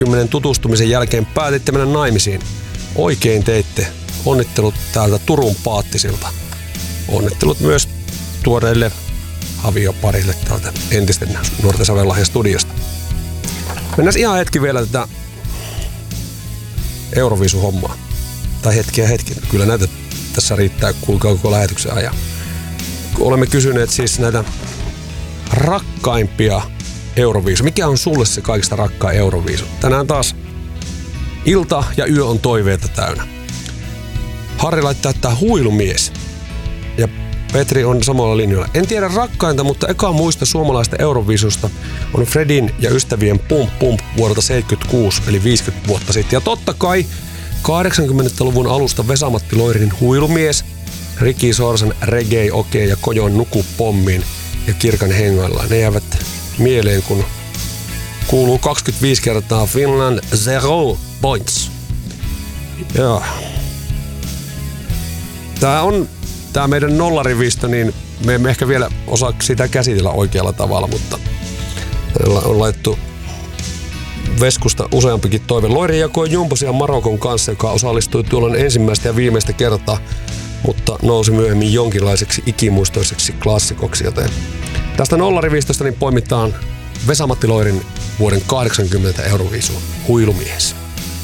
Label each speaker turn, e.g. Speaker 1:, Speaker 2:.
Speaker 1: 10 tutustumisen jälkeen päätitte mennä naimisiin. Oikein teitte. Onnittelut täältä Turun Paattisilta. Onnittelut myös tuoreille avioparille täältä entisten Nuorten Sävellahjan studiosta. Mennään ihan hetki vielä tätä Euroviisu-hommaa. Tai hetki. Kyllä näitä tässä riittää koko lähetyksen ajan. Olemme kysyneet siis näitä rakkaimpia Euroviisu. Mikä on sulle se kaikista rakkain Euroviisu? Tänään taas ilta ja yö on toiveita täynnä. Harri laittaa, että huilumies. Ja Petri on samalla linjalla. En tiedä rakkainta, mutta eka muista suomalaista Euroviisusta on Fredin ja ystävien Pump Pump vuodelta 76, eli 50 vuotta sitten. Ja totta kai 80-luvun alusta Vesa-Matti Loirinin Huilumies, Riki Sorsan Reggae Okei ja Kojon Nuku pommiin ja Kirkan hengoillaan. Ne jäävät mieleen, kun kuuluu 25 kertaa Finland 0 points. Joo. Tää meidän nollarivistö, niin me emme ehkä vielä osaa sitä käsitellä oikealla tavalla, mutta on laittu Veskusta useampikin toive. Loiri jakoi jumposia Marokon kanssa, joka osallistui tuolloin ensimmäistä ja viimeistä kertaa, mutta nousi myöhemmin jonkinlaiseksi ikimuistoiseksi klassikoksi, joten tästä nollarivistosta niin poimitaan Vesa-Matti Loirin vuoden 80 Euroviisu Huilumies.